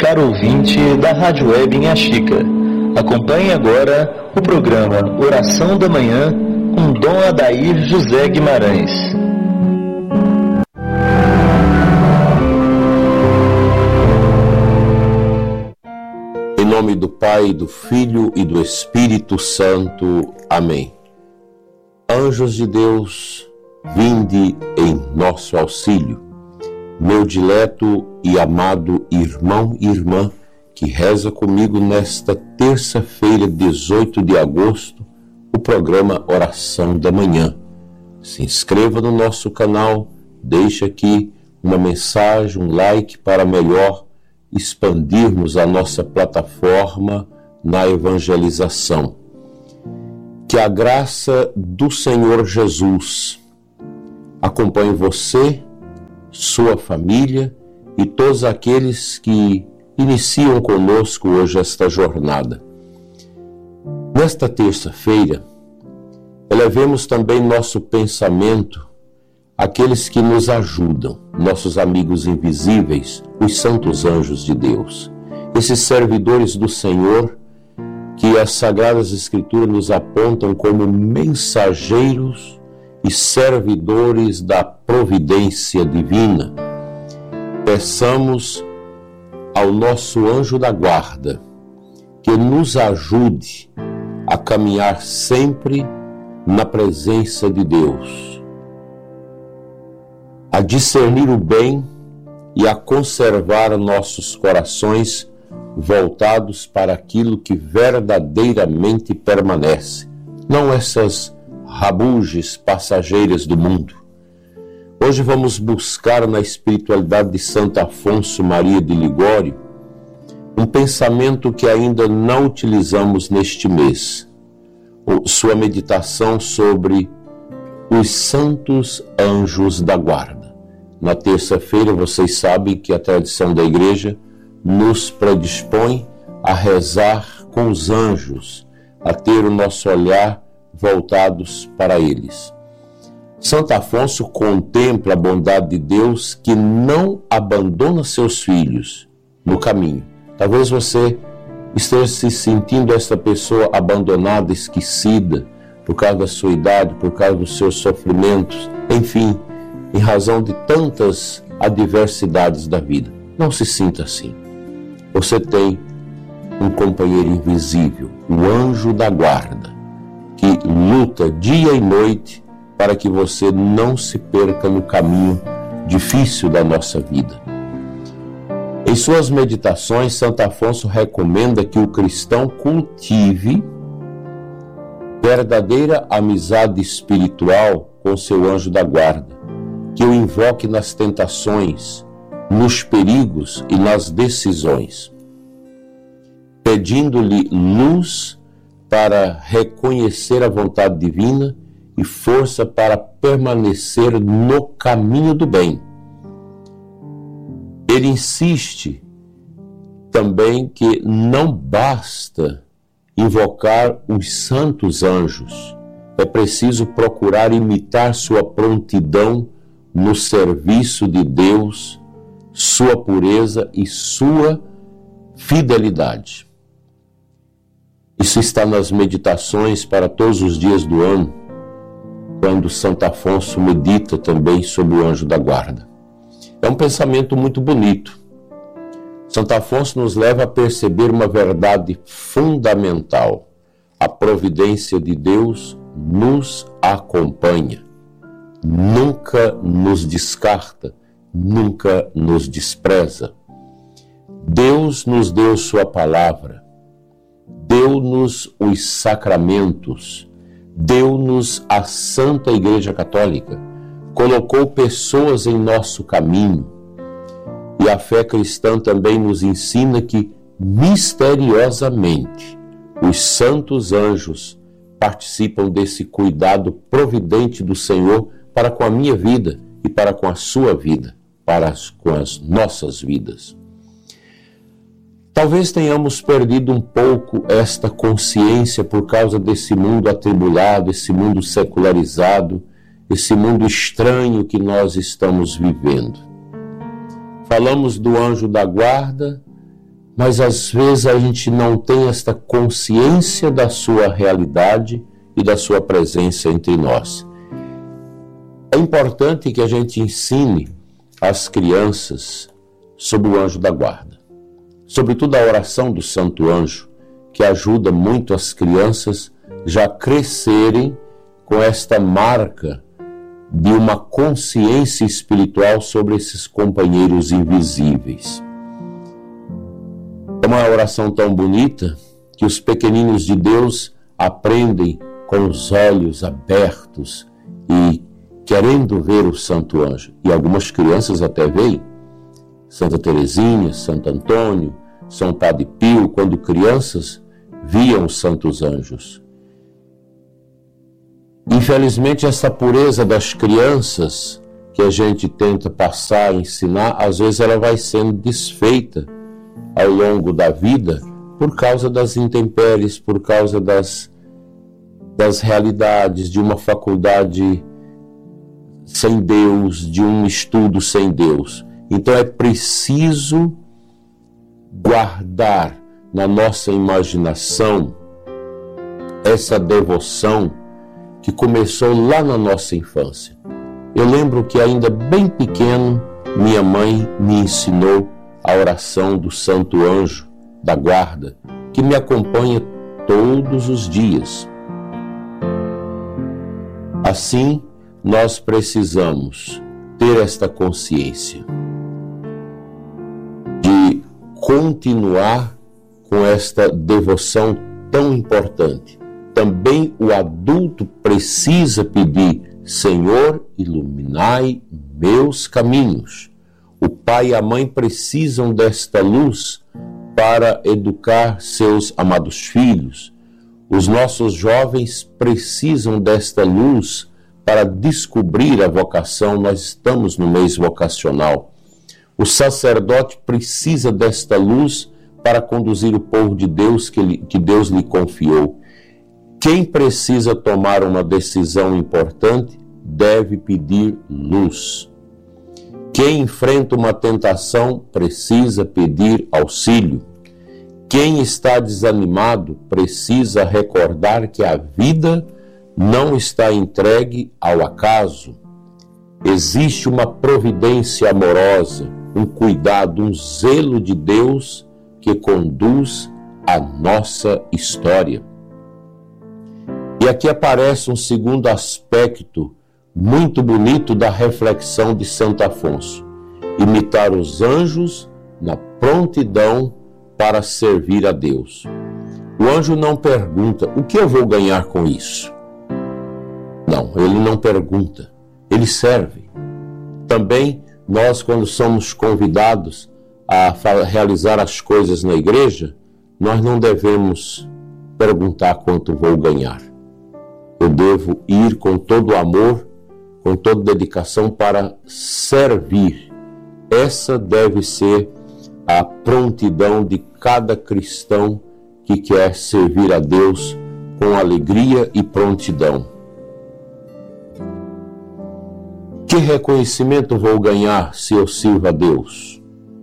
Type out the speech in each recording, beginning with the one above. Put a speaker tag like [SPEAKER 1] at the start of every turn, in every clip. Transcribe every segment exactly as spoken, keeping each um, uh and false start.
[SPEAKER 1] caro ouvinte da Rádio Web Inhaxica. Acompanhe agora o programa Oração da Manhã com Dom Adair José Guimarães.
[SPEAKER 2] Em nome do Pai, do Filho e do Espírito Santo. Amém. Anjos de Deus, vinde em nosso auxílio. Meu dileto e amado irmão e irmã que reza comigo nesta terça-feira, dezoito de agosto, o programa Oração da Manhã. Se inscreva no nosso canal, deixe aqui uma mensagem, um like para melhor expandirmos a nossa plataforma na evangelização. Que a graça do Senhor Jesus acompanhe você, sua família e todos aqueles que iniciam conosco hoje esta jornada. Nesta terça-feira, elevemos também nosso pensamento àqueles que nos ajudam, nossos amigos invisíveis, os santos anjos de Deus, esses servidores do Senhor que as Sagradas Escrituras nos apontam como mensageiros e servidores da providência divina. Peçamos ao nosso anjo da guarda que nos ajude a caminhar sempre na presença de Deus, a discernir o bem e a conservar nossos corações voltados para aquilo que verdadeiramente permanece, não essas rabuges passageiras do mundo. Hoje vamos buscar na espiritualidade de Santo Afonso Maria de Ligório um pensamento que ainda não utilizamos neste mês, sua meditação sobre os santos anjos da guarda. Na terça-feira, vocês sabem que a tradição da igreja nos predispõe a rezar com os anjos, a ter o nosso olhar voltados para eles. Santo Afonso contempla a bondade de Deus que não abandona seus filhos no caminho. Talvez você esteja se sentindo esta pessoa abandonada, esquecida, por causa da sua idade, por causa dos seus sofrimentos, enfim, em razão de tantas adversidades da vida. Não se sinta assim. Você tem um companheiro invisível, o anjo da guarda, que luta dia e noite para que você não se perca no caminho difícil da nossa vida. Em suas meditações, Santo Afonso recomenda que o cristão cultive verdadeira amizade espiritual com seu anjo da guarda, que o invoque nas tentações, nos perigos e nas decisões, pedindo-lhe luz para reconhecer a vontade divina e força para permanecer no caminho do bem. Ele insiste também que não basta invocar os santos anjos, é preciso procurar imitar sua prontidão no serviço de Deus, sua pureza e sua fidelidade. Isso está nas meditações para todos os dias do ano, quando Santo Afonso medita também sobre o anjo da guarda. É um pensamento muito bonito. Santo Afonso nos leva a perceber uma verdade fundamental. A providência de Deus nos acompanha, nunca nos descarta, nunca nos despreza. Deus nos deu sua palavra, deu-nos os sacramentos, deu-nos a Santa Igreja Católica, colocou pessoas em nosso caminho. E a fé cristã também nos ensina que, misteriosamente, os santos anjos participam desse cuidado providente do Senhor para com a minha vida e para com a sua vida, para as, com as nossas vidas. Talvez tenhamos perdido um pouco esta consciência por causa desse mundo atribulado, esse mundo secularizado, esse mundo estranho que nós estamos vivendo. Falamos do anjo da guarda, mas às vezes a gente não tem esta consciência da sua realidade e da sua presença entre nós. É importante que a gente ensine as crianças sobre o anjo da guarda, sobretudo a oração do Santo Anjo, que ajuda muito as crianças já crescerem com esta marca de uma consciência espiritual sobre esses companheiros invisíveis. É uma oração tão bonita que os pequeninos de Deus aprendem com os olhos abertos e querendo ver o Santo Anjo. E algumas crianças até veem. Santa Teresinha, Santo Antônio, São Padre Pio, quando crianças, viam os santos anjos. Infelizmente, essa pureza das crianças que a gente tenta passar, ensinar, às vezes ela vai sendo desfeita ao longo da vida por causa das intempéries, por causa das, das realidades, de uma faculdade sem Deus, de um estudo sem Deus. Então é preciso guardar na nossa imaginação essa devoção que começou lá na nossa infância. Eu lembro que ainda bem pequeno, minha mãe me ensinou a oração do Santo Anjo da Guarda, que me acompanha todos os dias. Assim, nós precisamos ter esta consciência de continuar com esta devoção tão importante. Também o adulto precisa pedir: Senhor, iluminai meus caminhos. O pai e a mãe precisam desta luz para educar seus amados filhos. Os nossos jovens precisam desta luz para descobrir a vocação. Nós estamos no mês vocacional. O sacerdote precisa desta luz para conduzir o povo de Deus que, ele, que Deus lhe confiou. Quem precisa tomar uma decisão importante deve pedir luz. Quem enfrenta uma tentação precisa pedir auxílio. Quem está desanimado precisa recordar que a vida não está entregue ao acaso. Existe uma providência amorosa, um cuidado, um zelo de Deus que conduz a nossa história. E aqui aparece um segundo aspecto muito bonito da reflexão de Santo Afonso: imitar os anjos na prontidão para servir a Deus. O anjo não pergunta: o que eu vou ganhar com isso? Não, ele não pergunta, ele serve. Também nós, quando somos convidados a realizar as coisas na igreja, nós não devemos perguntar quanto vou ganhar. Eu devo ir com todo o amor, com toda dedicação para servir. Essa deve ser a prontidão de cada cristão que quer servir a Deus com alegria e prontidão. Que reconhecimento vou ganhar se eu sirvo a Deus?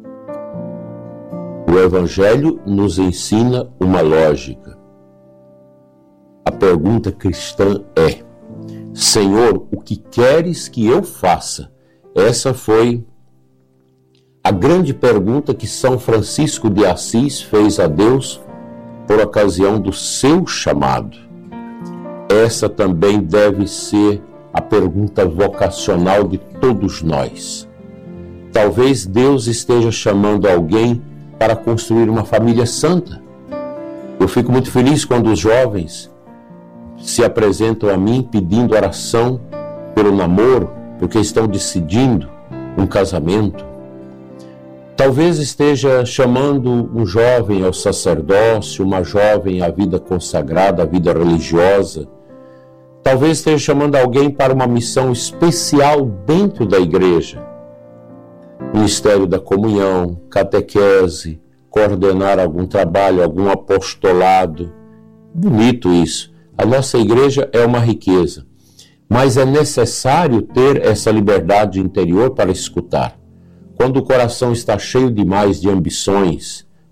[SPEAKER 2] O Evangelho nos ensina uma lógica. A pergunta cristã é: Senhor, o que queres que eu faça? Essa foi a grande pergunta que São Francisco de Assis fez a Deus por ocasião do seu chamado. Essa também deve ser a pergunta vocacional de todos nós. Talvez Deus esteja chamando alguém para construir uma família santa. Eu fico muito feliz quando os jovens se apresentam a mim pedindo oração pelo namoro, porque estão decidindo um casamento. Talvez esteja chamando um jovem ao sacerdócio, uma jovem à vida consagrada, à vida religiosa. Talvez esteja chamando alguém para uma missão especial dentro da igreja. Ministério da comunhão, catequese, coordenar algum trabalho, algum apostolado. Bonito isso. A nossa igreja é uma riqueza, mas é necessário ter essa liberdade interior para escutar. Quando o coração está cheio demais de ambições,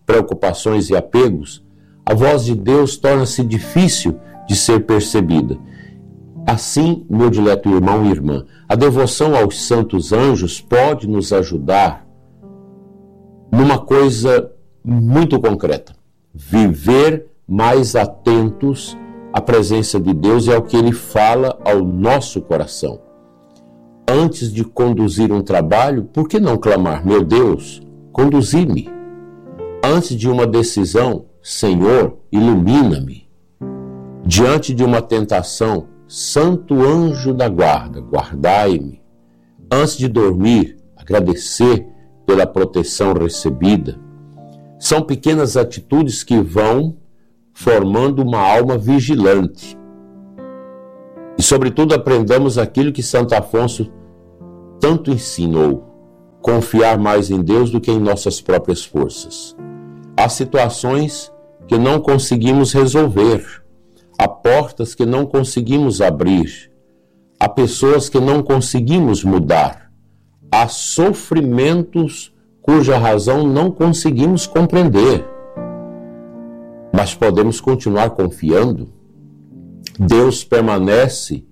[SPEAKER 2] preocupações e apegos, a voz de Deus torna-se difícil de ser percebida. Assim, meu dileto irmão e irmã, a devoção aos santos anjos pode nos ajudar numa coisa muito concreta: viver mais atentos à presença de Deus e ao que Ele fala ao nosso coração. Antes de conduzir um trabalho, por que não clamar: meu Deus, conduzi-me? Antes de uma decisão, Senhor, ilumina-me. Diante de uma tentação, Santo anjo da guarda, guardai-me. Antes de dormir, agradecer pela proteção recebida. São pequenas atitudes que vão formando uma alma vigilante. E, sobretudo, aprendamos aquilo que Santo Afonso tanto ensinou: confiar mais em Deus do que em nossas próprias forças. Há situações que não conseguimos resolver, há portas que não conseguimos abrir, há pessoas que não conseguimos mudar, há sofrimentos cuja razão não conseguimos compreender. Mas podemos continuar confiando. Deus permanece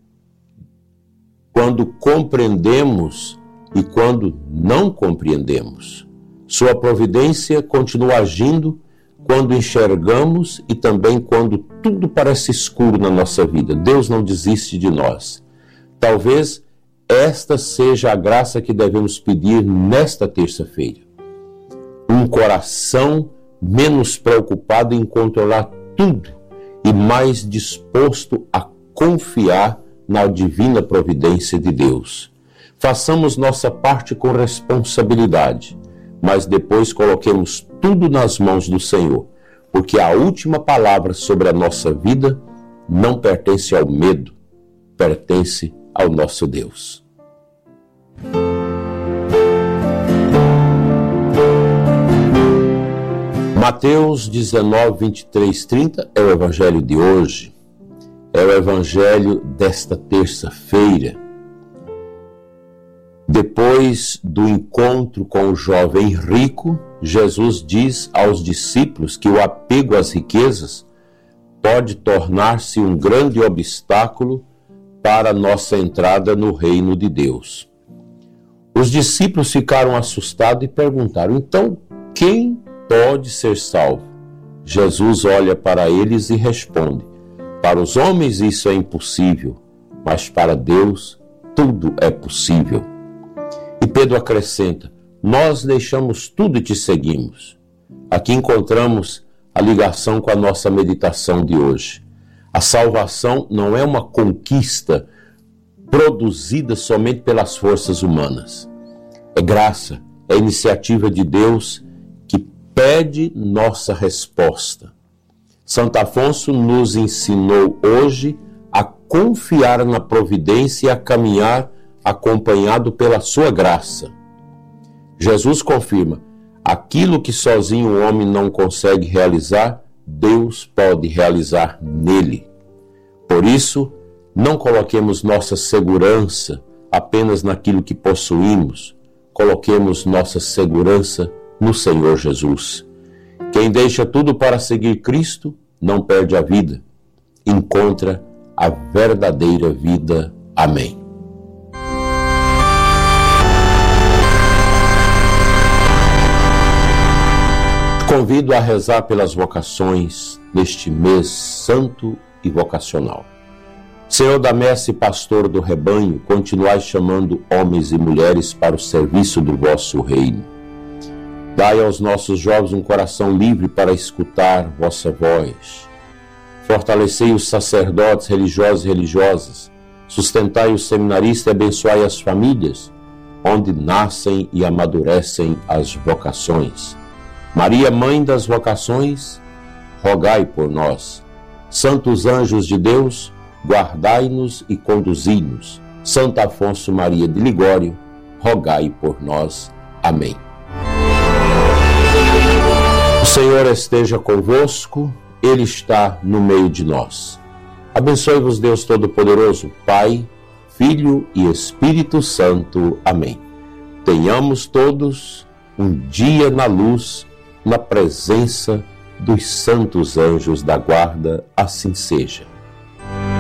[SPEAKER 2] quando compreendemos e quando não compreendemos. Sua providência continua agindo quando enxergamos e também quando tudo parece escuro na nossa vida. Deus não desiste de nós. Talvez esta seja a graça que devemos pedir nesta terça-feira. Um coração menos preocupado em controlar tudo e mais disposto a confiar na divina providência de Deus. Façamos nossa parte com responsabilidade, mas depois coloquemos tudo nas mãos do Senhor, porque a última palavra sobre a nossa vida não pertence ao medo, pertence ao nosso Deus. Mateus dezenove, vinte e três, trinta é o evangelho de hoje, é o evangelho desta terça-feira. Depois do encontro com o jovem rico, Jesus diz aos discípulos que o apego às riquezas pode tornar-se um grande obstáculo para a nossa entrada no reino de Deus. Os discípulos ficaram assustados e perguntaram: então, quem pode ser salvo? Jesus olha para eles e responde: para os homens isso é impossível, mas para Deus tudo é possível. E Pedro acrescenta: nós deixamos tudo e te seguimos. Aqui encontramos a ligação com a nossa meditação de hoje. A salvação não é uma conquista produzida somente pelas forças humanas. É graça, é iniciativa de Deus que pede nossa resposta. Santo Afonso nos ensinou hoje a confiar na providência e a caminhar acompanhado pela sua graça. Jesus confirma: aquilo que sozinho o homem não consegue realizar, Deus pode realizar nele. Por isso, não coloquemos nossa segurança apenas naquilo que possuímos, coloquemos nossa segurança no Senhor Jesus. Quem deixa tudo para seguir Cristo não perde a vida, encontra a verdadeira vida. Amém. Convido a rezar pelas vocações neste mês santo e vocacional. Senhor da messe, pastor do rebanho, continuai chamando homens e mulheres para o serviço do vosso reino. Dai aos nossos jovens um coração livre para escutar vossa voz. Fortalecei os sacerdotes religiosos e religiosas, sustentai os seminaristas e abençoai as famílias, onde nascem e amadurecem as vocações. Maria, Mãe das vocações, rogai por nós. Santos anjos de Deus, guardai-nos e conduzi-nos. Santo Afonso Maria de Ligório, rogai por nós. Amém. O Senhor esteja convosco, Ele está no meio de nós. Abençoe-vos Deus Todo-Poderoso, Pai, Filho e Espírito Santo. Amém. Tenhamos todos um dia na luz na presença dos santos anjos da guarda, assim seja.